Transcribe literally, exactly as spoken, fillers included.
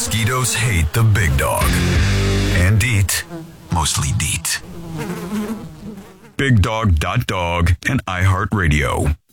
Mosquitoes hate the big dog. And eat, mostly deet. Big Dog dot Dog and iHeartRadio.